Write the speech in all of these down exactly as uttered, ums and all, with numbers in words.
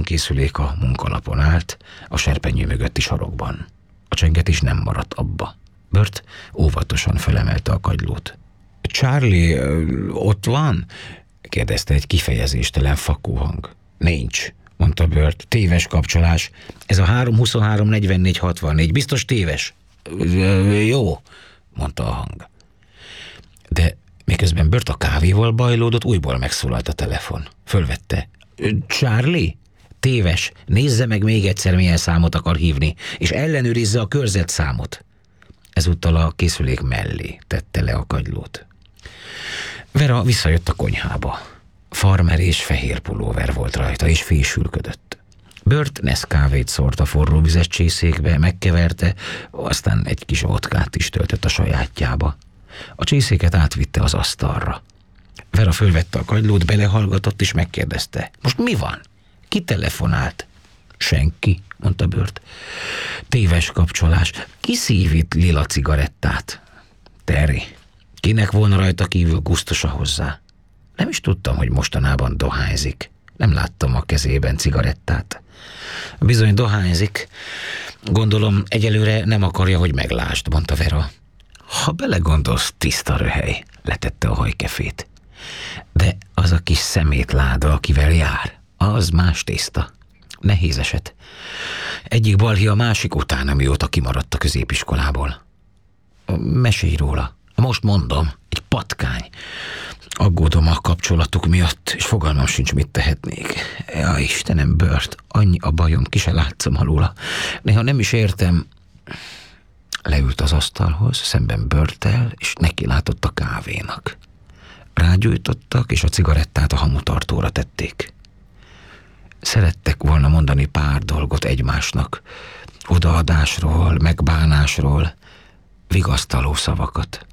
készülék a munkalapon állt, a serpenyő mögötti sarokban. A csengetés nem maradt abba. Burt óvatosan felemelte a kagylót. Charlie, ott van? Kérdezte egy kifejezéstelen fakó hang. Nincs, mondta Burt. Téves kapcsolás. Ez a három huszonhárom negyvennégy hatvannégy. Biztos téves? Jó, mondta a hang. De miközben Burt a kávéval bajlódott, újból megszólalt a telefon. Fölvette. Charlie? Téves. Nézze meg még egyszer, milyen számot akar hívni, és ellenőrizze a körzetszámot. Ezúttal a készülék mellé tette le a kagylót. Vera visszajött a konyhába. Farmer és fehér pulóver volt rajta, és fésülködött. Burt Nescafét szórt a forró vizes csészékbe, megkeverte, aztán egy kis vodkát is töltött a sajátjába. A csészéket átvitte az asztalra. Vera fölvette a kagylót, belehallgatott, és megkérdezte. Most mi van? Ki telefonált? Senki, mondta Burt. Téves kapcsolás. Ki szívít lila cigarettát? Terry. Kinek volna rajta kívül gusztusa hozzá? Nem is tudtam, hogy mostanában dohányzik. Nem láttam a kezében cigarettát. Bizony dohányzik. Gondolom, egyelőre nem akarja, hogy meglásd, mondta Vera. Ha belegondolsz, tiszta röhely, letette a hajkefét. De az a kis szemétláda, akivel jár, az más tészta. Nehéz eset. Egyik balhé a másik után, amióta kimaradt a középiskolából. Mesélj róla. Most mondom, egy patkány. Aggódom a kapcsolatuk miatt, és fogalmam sincs, mit tehetnék. Ja, Istenem, Burt, annyi a bajom, ki se látszom alóla. Néha nem is értem. Leült az asztalhoz, szemben Burttel, és neki látott a kávénak. Rágyújtottak, és a cigarettát a hamutartóra tették. Szerettek volna mondani pár dolgot egymásnak. Odaadásról, megbánásról, vigasztaló szavakat.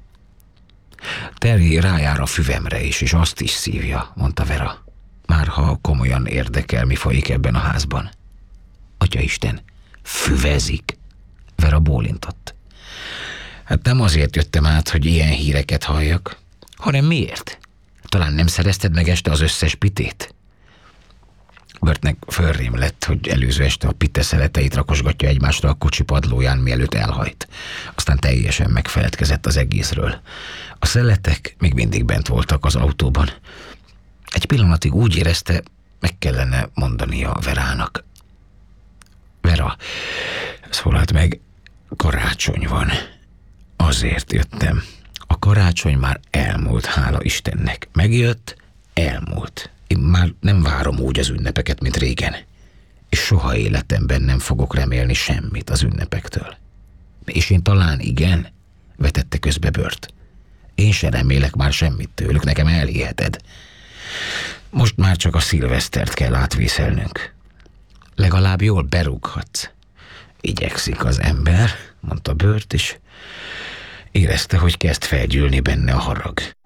Terry rájár a füvemre is, és azt is szívja, mondta Vera. Már ha komolyan érdekel, mi folyik ebben a házban. Atyaisten, füvezik? Vera bólintott. Hát nem azért jöttem át, hogy ilyen híreket halljak, hanem miért? Talán nem szerezted meg este az összes pitét? Burtnek fölrém lett, hogy előző este a pite szeleteit rakosgatja egymásra a kocsi padlóján, mielőtt elhajt. Aztán teljesen megfeledkezett az egészről. A szeletek még mindig bent voltak az autóban. Egy pillanatig úgy érezte, meg kellene mondania Verának. Vera, szólalt meg, karácsony van. Azért jöttem. A karácsony már elmúlt, hála Istennek. Megjött, elmúlt. Én már nem várom úgy az ünnepeket, mint régen. És soha életemben nem fogok remélni semmit az ünnepektől. És én talán igen, vetette közbe Burt. Én se remélek már semmit tőlük, nekem elhiheted. Most már csak a szilvesztert kell átvészelnünk. Legalább jól berúghatsz. Igyekszik az ember, mondta Burt, és érezte, hogy kezd felgyűlni benne a harag.